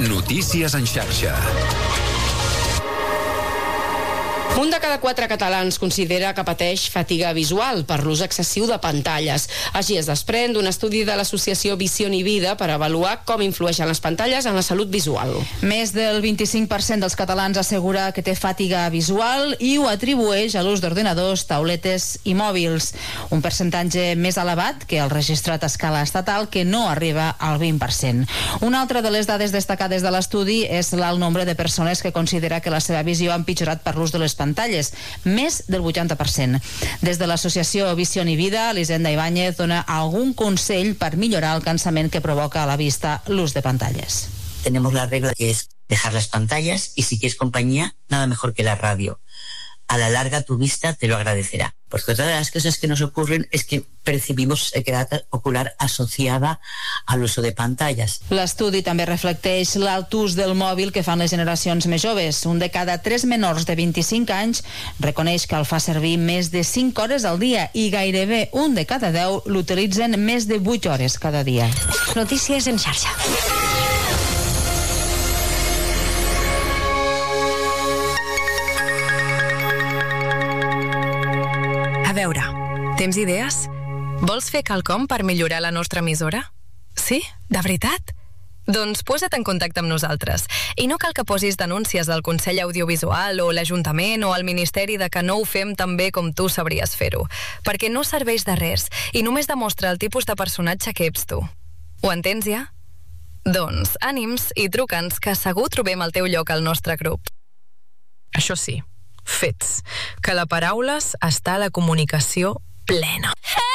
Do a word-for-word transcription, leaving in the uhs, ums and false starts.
Notícies en xarxa. Un de cada quatre catalans considera que pateix fatiga visual per l'ús excessiu de pantalles. Així es desprèn d'un estudi de l'associació Visió i Vida per avaluar com influeixen les pantalles en la salut visual. Més del vint-i-cinc per cent dels catalans assegura que té fatiga visual i ho atribueix a l'ús d'ordinadors, tauletes i mòbils. Un percentatge més elevat que el registrat a escala estatal, que no arriba al vint per cent. Una altra de les dades destacades de l'estudi és l'alt nombre de persones que considera que la seva visió ha empitjorat per l'ús de les pantalles, més del vuitanta per cent. Des de l'associació Visió i Vida, Elisenda Ibáñez dona algun consell per millorar el cansament que provoca a la vista l'ús de pantalles. Tenemos la regla que es dejar las pantallas y si quieres compañía, nada mejor que la radio. A la larga tu vista te lo agradecerá. Porque otra de las cosas que nos ocurren es que percibimos sequedad ocular asociada al uso de pantallas. L'estudi també reflecteix l'alt ús del mòbil que fan les generacions més joves. Un de cada tres menors de vint-i-cinc anys reconeix que el fa servir més de cinc hores al dia i gairebé un de cada deu l'utilitzen més de vuit hores cada dia. Notícies en xarxa. A veure, tens idees? Vols fer quelcom per millorar la nostra emissora? Sí? De veritat? Doncs posa't en contacte amb nosaltres. I no cal que posis denúncies al Consell Audiovisual o l'Ajuntament o al Ministeri de que no ho fem tan bé com tu sabries fer-ho, perquè no serveix de res i només demostra el tipus de personatge que ets tu. Ho entens ja? Doncs ànims i truca'ns, que segur trobem el teu lloc al nostre grup. Això sí, fets, que la paraules està a la comunicació plena.